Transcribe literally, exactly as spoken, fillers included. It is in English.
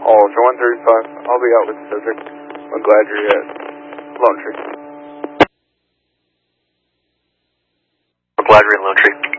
Ultra one thirty-five, I'll be out with the subject. I'm glad you're at Lone Tree. We're glad you're in Lone Tree.